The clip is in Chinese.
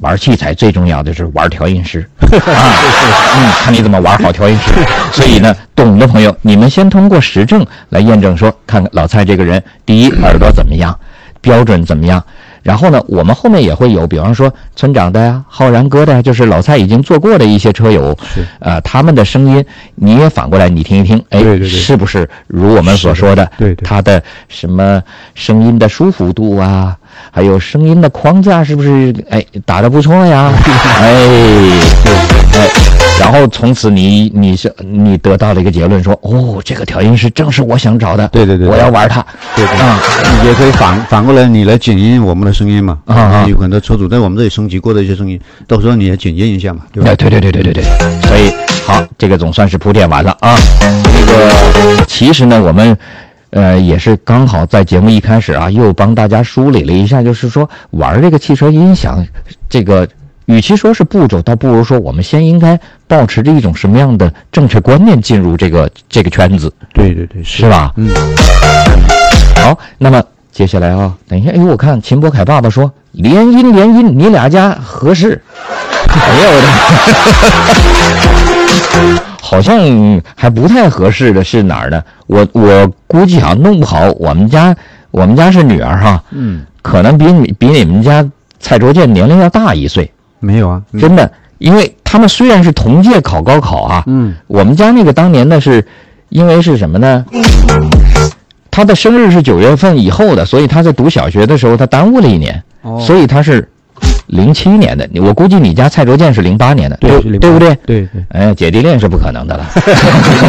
玩器材最重要的是玩调音师看你怎么玩好调音师。所以呢，懂的朋友，你们先通过实证来验证说，看看老蔡这个人，第一耳朵怎么样，标准怎么样。然后呢，我们后面也会有，比方说村长的呀、浩然哥的呀，就是老蔡已经做过的一些车友，他们的声音，你也反过来你听一听，哎， 对， 是不是如我们所说的， 对， 他的什么声音的舒服度啊，还有声音的框架是不是打得不错呀？然后从此你得到了一个结论说，哦，这个调音师正是我想找的， 对， 我要玩它。 对也可以反过来你来检验我们的声音嘛。有很多车主在我们这里升级过的一些声音，到时候你也检验一下嘛，对吧？ 对。所以好，这个总算是铺垫完了啊。这个其实呢，我们也是刚好在节目一开始啊，又帮大家梳理了一下，就是说玩这个汽车音响，这个与其说是步骤，倒不如说我们先应该保持着一种什么样的正确观念进入这个圈子。 对， 是吧？好，那么接下来啊，等一下，我看秦博凯爸爸说联姻，你俩家合适？没有的，好像还不太合适的是哪儿呢？我估计弄不好，我们家是女儿哈，可能比你们家蔡卓健年龄要大1岁。 没有啊， 真的，因为他们虽然是同届考高考啊，我们家那个当年呢是因为是什么呢？他的生日是9月份以后的，所以他在读小学的时候他耽误了1年，所以他是07年的。我估计你家蔡卓健是08年的，对不对？ 对。 姐弟恋是不可能的了。